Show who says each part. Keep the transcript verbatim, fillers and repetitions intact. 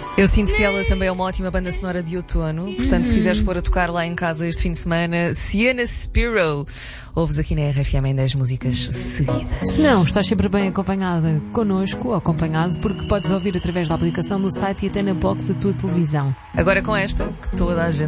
Speaker 1: Eu sinto que ela também é uma ótima banda sonora de outono. Portanto, se quiseres pôr a tocar lá em casa este fim de semana, Sienna Spiro, ouves aqui na R F M em dez músicas seguidas.
Speaker 2: Se não, estás sempre bem acompanhada connosco, ou acompanhado, porque podes ouvir através da aplicação do site e até na box da tua televisão.
Speaker 1: Agora com esta, que toda a gente